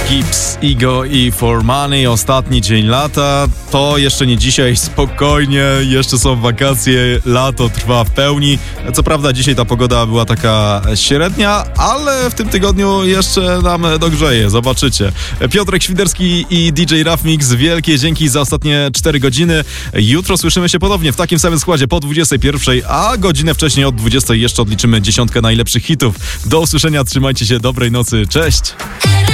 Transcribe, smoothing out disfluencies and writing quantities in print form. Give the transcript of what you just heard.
Gibbs, Ego i For Money. Ostatni dzień lata. To jeszcze nie dzisiaj, spokojnie, jeszcze są wakacje, lato trwa w pełni. Co prawda dzisiaj ta pogoda była taka średnia, ale w tym tygodniu jeszcze nam dogrzeje, zobaczycie. Piotrek Świderski i DJ Rough Mix, wielkie dzięki za ostatnie 4 godziny. Jutro słyszymy się ponownie w takim samym składzie po 21, a godzinę wcześniej od 20 jeszcze odliczymy 10 najlepszych hitów. Do usłyszenia, trzymajcie się, dobrej nocy, cześć!